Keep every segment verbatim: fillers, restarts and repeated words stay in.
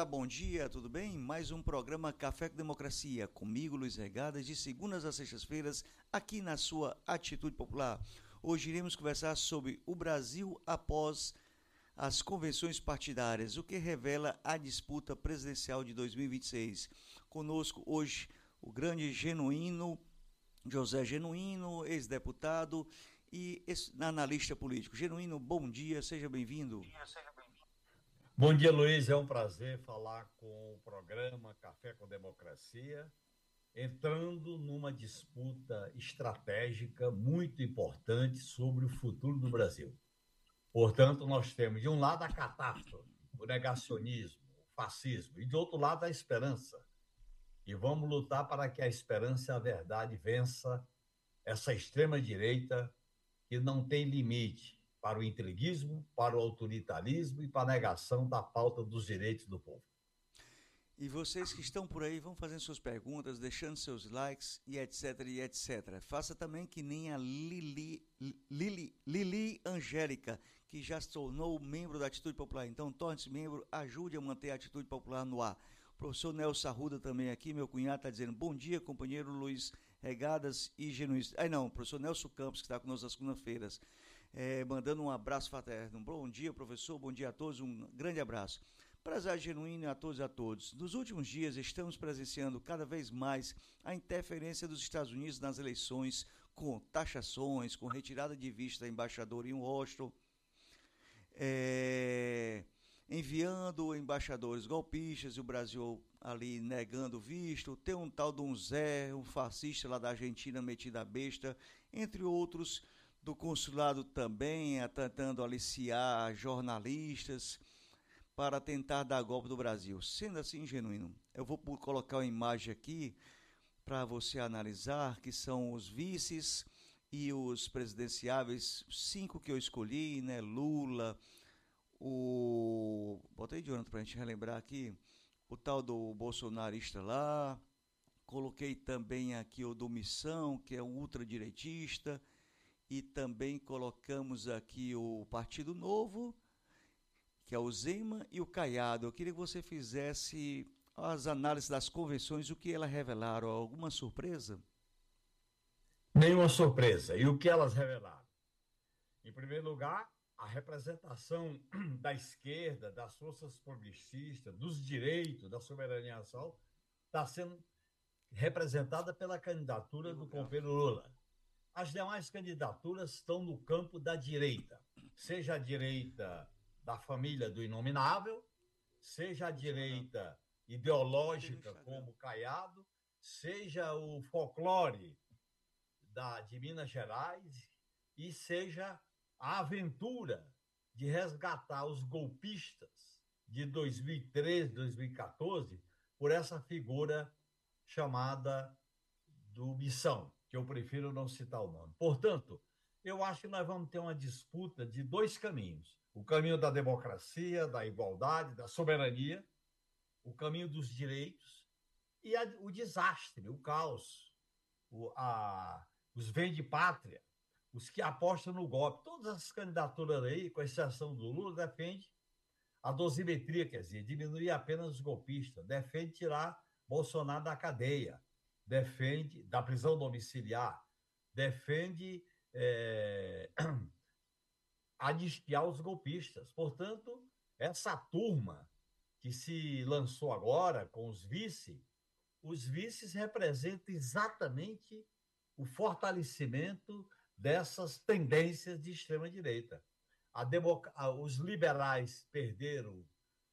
Olá, bom dia, tudo bem? Mais um programa Café com Democracia, comigo, Luiz Regadas, de segundas a sextas-feiras, aqui na sua Atitude Popular. Hoje iremos conversar sobre o Brasil após as convenções partidárias, o que revela a disputa presidencial de dois mil e vinte e seis. Conosco hoje o grande Genuíno, José Genuíno, ex-deputado e analista político. Genuíno, bom dia, seja bem-vindo. Bom dia, seja bem-vindo. Bom dia, Luiz. É um prazer falar com o programa Café com Democracia, entrando numa disputa estratégica muito importante sobre o futuro do Brasil. Portanto, nós temos, de um lado, a catástrofe, o negacionismo, o fascismo, e, de outro lado, a esperança. E vamos lutar para que a esperança e a verdade vença essa extrema-direita que não tem limite para o intriguismo, para o autoritarismo e para a negação da pauta dos direitos do povo. E vocês que estão por aí, vão fazendo suas perguntas, deixando seus likes e etc, e etcétera. Faça também que nem a Lili, Lili, Lili Angélica, que já se tornou membro da Atitude Popular. Então, torne-se membro, ajude a manter a Atitude Popular no ar. O professor Nelson Arruda também aqui, meu cunhado, está dizendo bom dia, companheiro Luiz Regadas e Genuíno. Ah, não, o professor Nelson Campos, que está conosco às segundas-feiras, é, mandando um abraço fraterno. Bom dia, professor, bom dia a todos, um grande abraço. Prazer genuíno a todos e a todos. Nos últimos dias, estamos presenciando cada vez mais a interferência dos Estados Unidos nas eleições, com taxações, com retirada de vista da embaixadora em Washington, é, enviando embaixadores golpistas e o Brasil ali negando visto. Tem um tal de um Zé, um fascista lá da Argentina metido a besta, entre outros, do consulado também, tentando aliciar jornalistas para tentar dar golpe do Brasil. Sendo assim, Genuíno, eu vou colocar uma imagem aqui para você analisar, que são os vices e os presidenciáveis, cinco que eu escolhi, né? Lula, o... botei de Jonathan para a gente relembrar aqui, o tal do bolsonarista lá, coloquei também aqui o do Missão, que é um ultradireitista, e também colocamos aqui o Partido Novo, que é o Zema e o Caiado. Eu queria que você fizesse as análises das convenções, o que elas revelaram. Alguma surpresa? Nenhuma surpresa. E o que elas revelaram? Em primeiro lugar, a representação da esquerda, das forças progressistas, dos direitos, da soberania nacional, está sendo representada pela candidatura do companheiro Lula. As demais candidaturas estão no campo da direita, seja a direita da família do Inominável, seja a direita ideológica como Caiado, seja o folclore da, de Minas Gerais e seja a aventura de resgatar os golpistas de dois mil e treze, dois mil e quatorze por essa figura chamada do Missão, que eu prefiro não citar o nome. Portanto, eu acho que nós vamos ter uma disputa de dois caminhos. O caminho da democracia, da igualdade, da soberania, o caminho dos direitos e a, o desastre, o caos, o, a, os vende-pátria, os que apostam no golpe. Todas as candidaturas aí, com exceção do Lula, defendem a dosimetria, quer dizer, diminuir apenas os golpistas, defende tirar Bolsonaro da cadeia, defende da prisão domiciliar, defende é, anistiar os golpistas. Portanto, essa turma que se lançou agora com os vice, os vices representam exatamente o fortalecimento dessas tendências de extrema-direita. A democ... Os liberais perderam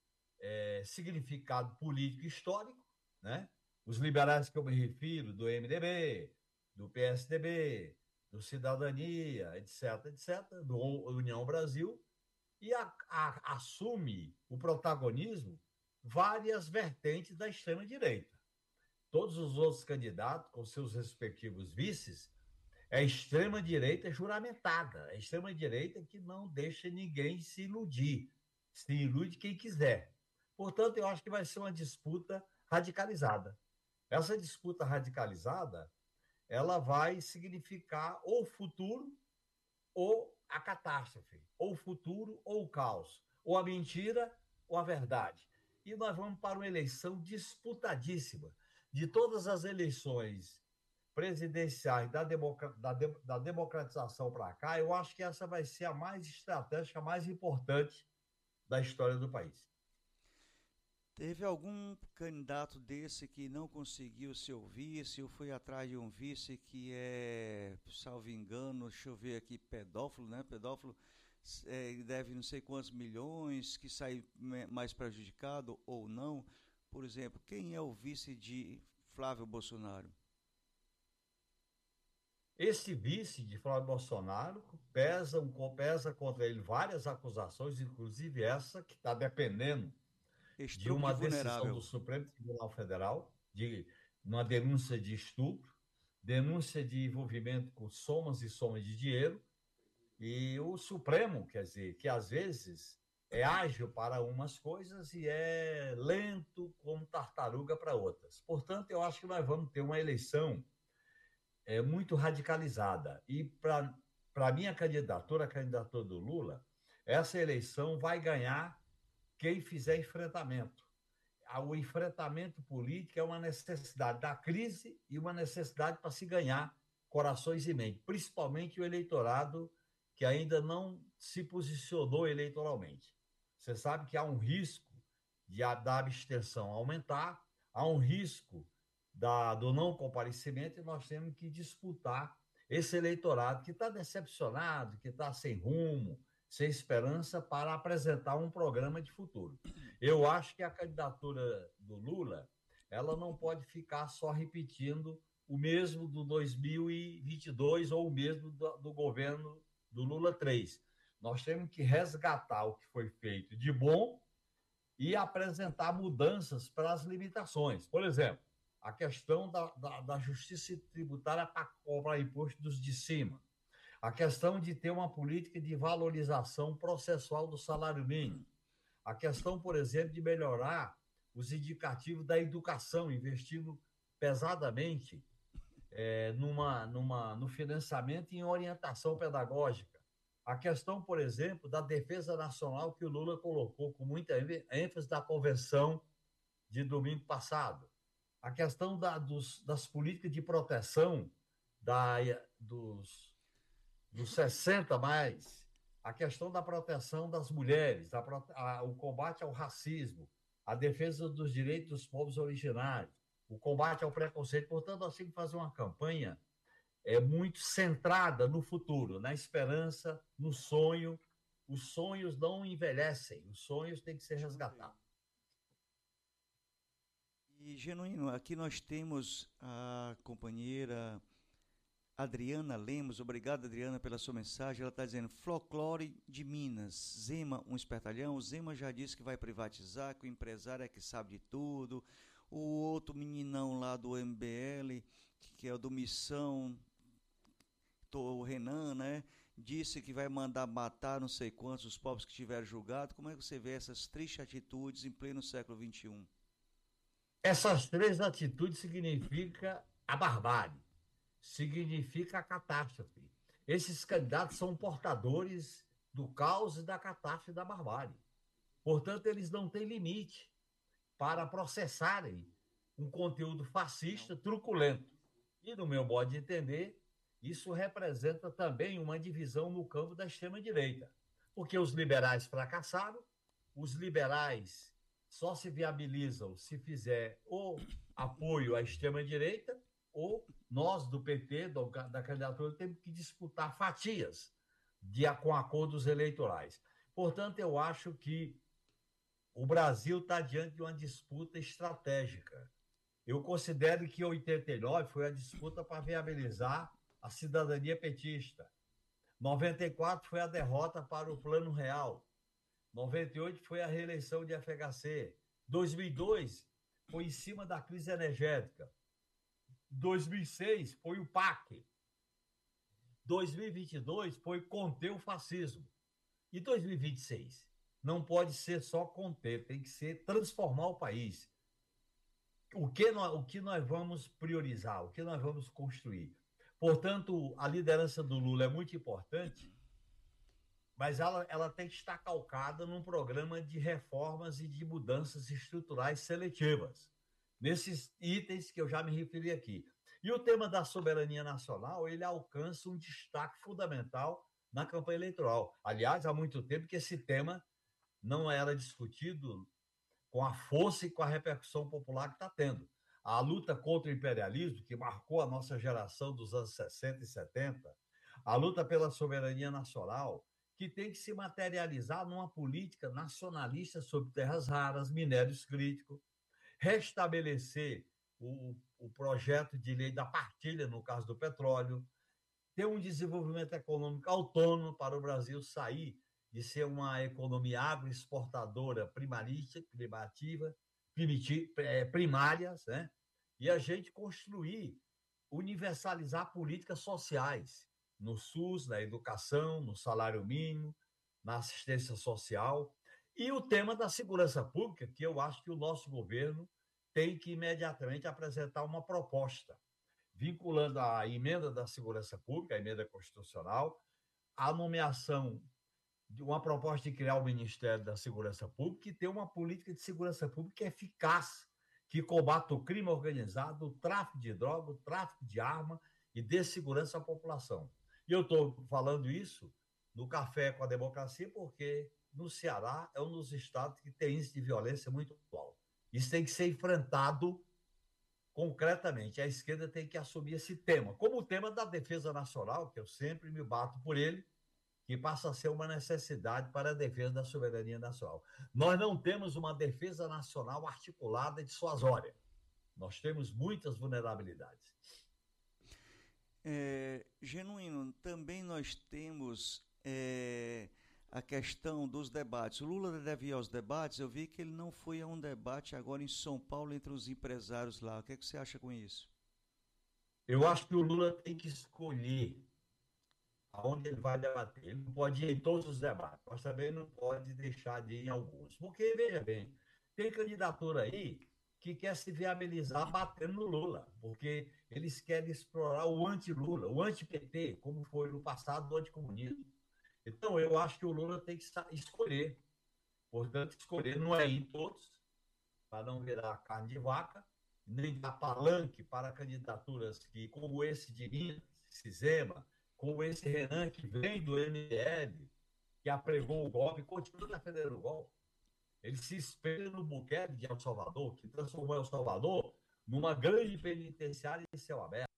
é, significado político histórico, né? Os liberais que eu me refiro, do M D B, do P S D B, do Cidadania, etc, etc, do União Brasil, e a, a, assume o protagonismo várias vertentes da extrema-direita. Todos os outros candidatos, com seus respectivos vices, é extrema-direita juramentada, é extrema-direita que não deixa ninguém se iludir, se ilude quem quiser. Portanto, eu acho que vai ser uma disputa radicalizada. Essa disputa radicalizada, ela vai significar ou o futuro ou a catástrofe, ou o futuro ou o caos, ou a mentira ou a verdade. e nós vamos para uma eleição disputadíssima. De todas as eleições presidenciais da, democra da, de da democratização para cá, eu acho que essa vai ser a mais estratégica, a mais importante da história do país. Teve algum candidato desse que não conseguiu seu vice, ou foi atrás de um vice que é, salvo engano, deixa eu ver aqui, pedófilo, né? Pedófilo é, deve não sei quantos milhões, que sai mais prejudicado ou não? Por exemplo, quem é o vice de Flávio Bolsonaro? Esse vice de Flávio Bolsonaro pesa, pesa contra ele várias acusações, inclusive essa que está dependendo de uma de decisão do Supremo Tribunal Federal, de uma denúncia de estupro, denúncia de envolvimento com somas e somas de dinheiro, e o Supremo, quer dizer, que às vezes é ágil para umas coisas e é lento como tartaruga para outras. Portanto, eu acho que nós vamos ter uma eleição é, muito radicalizada. E para a minha candidatura, a candidatura do Lula, essa eleição vai ganhar quem fizer enfrentamento. O enfrentamento político é uma necessidade da crise e uma necessidade para se ganhar corações e mentes, principalmente o eleitorado que ainda não se posicionou eleitoralmente. Você sabe que há um risco de a, da abstenção aumentar, há um risco da, do não comparecimento, e nós temos que disputar esse eleitorado que está decepcionado, que está sem rumo, sem esperança, para apresentar um programa de futuro. Eu acho que a candidatura do Lula, ela não pode ficar só repetindo o mesmo do dois mil e vinte e dois ou o mesmo do, do governo do Lula três. Nós temos que resgatar o que foi feito de bom e apresentar mudanças para as limitações. Por exemplo, a questão da, da, da justiça tributária para cobrar imposto dos de cima. A questão de ter uma política de valorização processual do salário mínimo. A questão, por exemplo, de melhorar os indicativos da educação, investindo pesadamente é, numa, numa, no financiamento e em orientação pedagógica. A questão, por exemplo, da defesa nacional, que o Lula colocou com muita ênfase da convenção de domingo passado. A questão da, dos, das políticas de proteção da, dos... dos sessenta mais, a questão da proteção das mulheres, a, a, o combate ao racismo, a defesa dos direitos dos povos originários, o combate ao preconceito. Portanto, nós temos que fazer uma campanha é, muito centrada no futuro, na esperança, no sonho. Os sonhos não envelhecem, os sonhos têm que ser resgatados. E, Genuíno, aqui nós temos a companheira Adriana Lemos. Obrigado, Adriana, pela sua mensagem. Ela está dizendo: folclore de Minas, Zema, um espertalhão. O Zema já disse que vai privatizar, que o empresário é que sabe de tudo. O outro meninão lá do M B L, que é o do Missão, o Renan, né, disse que vai mandar matar não sei quantos os povos que tiveram julgado. Como é que você vê essas tristes atitudes em pleno século vinte e um? Essas três atitudes significam a barbárie, significa a catástrofe. Esses candidatos são portadores do caos e da catástrofe da barbárie. Portanto, eles não têm limite para processarem um conteúdo fascista truculento. E, no meu modo de entender, isso representa também uma divisão no campo da extrema-direita. Porque os liberais fracassaram, os liberais só se viabilizam se fizer ou apoio à extrema-direita, ou nós, do P T, da candidatura, temos que disputar fatias de, com acordos eleitorais. Portanto, eu acho que o Brasil está diante de uma disputa estratégica. Eu considero que oitenta e nove foi a disputa para viabilizar a cidadania petista. noventa e quatro foi a derrota para o Plano Real. noventa e oito foi a reeleição de F H C. dois mil e dois foi em cima da crise energética. dois mil e seis foi o P A C. dois mil e vinte e dois foi conter o fascismo. E dois mil e vinte e seis não pode ser só conter, tem que ser transformar o país. O que nós, o que nós vamos priorizar, o que nós vamos construir. Portanto, a liderança do Lula é muito importante, mas ela, ela tem que estar calcada num programa de reformas e de mudanças estruturais seletivas, nesses itens que eu já me referi aqui. E o tema da soberania nacional, ele alcança um destaque fundamental na campanha eleitoral. Aliás, há muito tempo que esse tema não era discutido com a força e com a repercussão popular que está tendo. A luta contra o imperialismo, que marcou a nossa geração dos anos sessenta e setenta, a luta pela soberania nacional, que tem que se materializar numa política nacionalista sobre terras raras, minérios críticos, restabelecer o, o projeto de lei da partilha, no caso do petróleo, ter um desenvolvimento econômico autônomo para o Brasil sair de ser uma economia agroexportadora primarista, primativa, primárias, né? E a gente construir, universalizar políticas sociais no SUS, na educação, no salário mínimo, na assistência social. E o tema da segurança pública, que eu acho que o nosso governo tem que imediatamente apresentar uma proposta, vinculando a emenda da segurança pública, a emenda constitucional, a nomeação de uma proposta de criar o Ministério da Segurança Pública e ter uma política de segurança pública eficaz, que combata o crime organizado, o tráfico de droga, o tráfico de arma e dê segurança à população. E eu estou falando isso no Café com a Democracia porque no Ceará é um dos estados que tem índice de violência muito alto. Isso tem que ser enfrentado concretamente. A esquerda tem que assumir esse tema, como o tema da defesa nacional, que eu sempre me bato por ele, que passa a ser uma necessidade para a defesa da soberania nacional. Nós não temos uma defesa nacional articulada e dissuasória. Nós temos muitas vulnerabilidades. É, Genuíno, também nós temos é, a questão dos debates. O Lula deve ir aos debates. Eu vi que ele não foi a um debate agora em São Paulo entre os empresários lá. O que é que você acha com isso? Eu acho que o Lula tem que escolher aonde ele vai debater. Ele não pode ir em todos os debates, mas também não pode deixar de ir em alguns. Porque, veja bem, tem candidatura aí que quer se viabilizar batendo no Lula, porque eles querem explorar o anti-Lula, o anti-P T, como foi no passado do anticomunismo. Então, eu acho que o Lula tem que escolher. Portanto, escolher não é ir em todos, para não virar carne de vaca, nem dar palanque para candidaturas que, como esse de Minas, Cisema, como esse Renan, que vem do M L, que apregou o golpe, continua defendendo o golpe. Ele se espelha no Bukele de El Salvador, que transformou El Salvador numa grande penitenciária em céu aberto.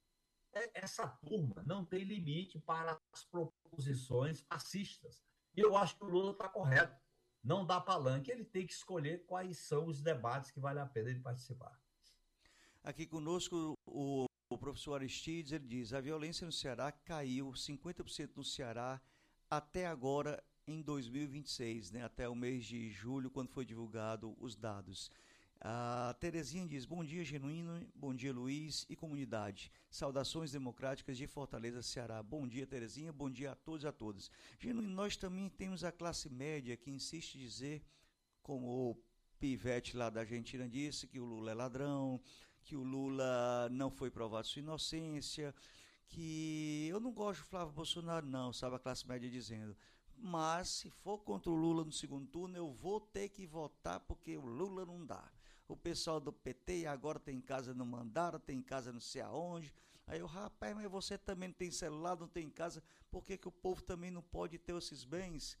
Essa turma não tem limite para as proposições fascistas. E eu acho que o Lula está correto. Não dá palanque, ele tem que escolher quais são os debates que vale a pena ele participar. Aqui conosco o, o professor Aristides, ele diz, a violência no Ceará caiu cinquenta por cento no Ceará até agora em dois mil e vinte e seis, né, até o mês de julho, quando foi divulgado os dados. A Terezinha diz, bom dia Genuíno, bom dia Luiz e comunidade, saudações democráticas de Fortaleza, Ceará. Bom dia Terezinha, bom dia a todos e a todas. Genuíno, nós também temos a classe média que insiste em dizer, como o Pivete lá da Argentina disse, que o Lula é ladrão, que o Lula não foi provado sua inocência, que eu não gosto do Flávio Bolsonaro não, sabe a classe média dizendo, mas se for contra o Lula no segundo turno eu vou ter que votar porque o Lula não dá. O pessoal do P T agora tem casa no Mandara, tem casa não sei aonde. Aí eu, rapaz, mas você também não tem celular, não tem casa, por que, que o povo também não pode ter esses bens?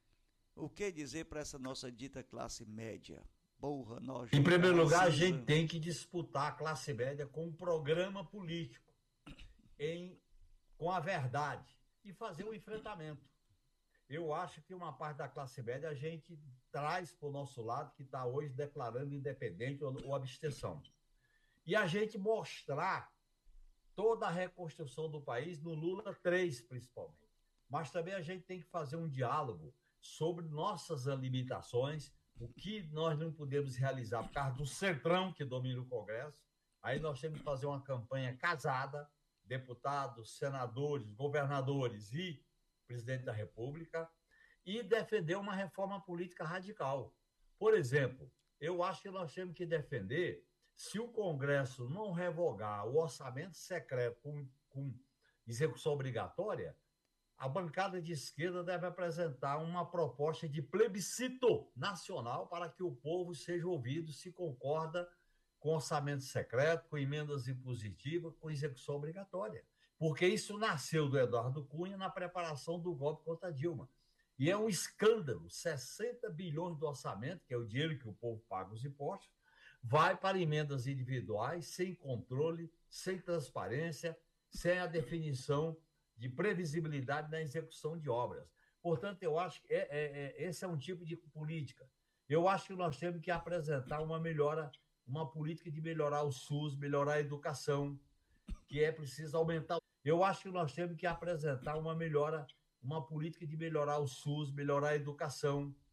O que dizer para essa nossa dita classe média? Porra, nós. Em primeiro lugar, a gente tem que disputar a classe média com um programa político, em, com a verdade, e fazer um enfrentamento. Eu acho que uma parte da classe média a gente traz para o nosso lado, que está hoje declarando independente ou, ou abstenção. E a gente mostrar toda a reconstrução do país no Lula três, principalmente. Mas também a gente tem que fazer um diálogo sobre nossas limitações, o que nós não podemos realizar por causa do centrão que domina o Congresso. Aí nós temos que fazer uma campanha casada, deputados, senadores, governadores e presidente da República, e defender uma reforma política radical. Por exemplo, eu acho que nós temos que defender, se o Congresso não revogar o orçamento secreto com, com execução obrigatória, a bancada de esquerda deve apresentar uma proposta de plebiscito nacional para que o povo seja ouvido se concorda com orçamento secreto, com emendas impositivas, com execução obrigatória. Porque isso nasceu do Eduardo Cunha na preparação do golpe contra Dilma. E é um escândalo, sessenta bilhões do orçamento, que é o dinheiro que o povo paga os impostos, vai para emendas individuais, sem controle, sem transparência, sem a definição de previsibilidade na execução de obras. Portanto, eu acho que é, é, é, esse é um tipo de política. Eu acho que nós temos que apresentar uma melhora, uma política de melhorar o SUS, melhorar a educação, que é preciso aumentar. Eu acho que nós temos que apresentar uma melhora, uma política de melhorar o SUS, melhorar a educação,